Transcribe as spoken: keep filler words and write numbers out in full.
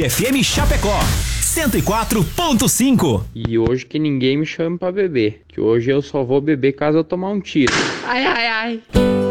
Vibe F M Chapecó, cento e quatro ponto cinco. E hoje que ninguém me chame pra beber, que hoje eu só vou beber caso eu tomar um tiro. Ai, ai, ai.